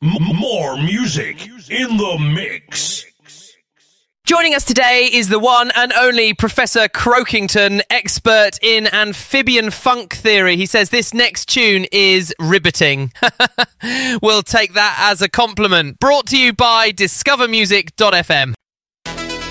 More music in the mix. Joining us today is the one and only Professor Croakington, expert in amphibian funk theory. He says this next tune is riveting. We'll take that as a compliment. Brought to you by discovermusic.fm.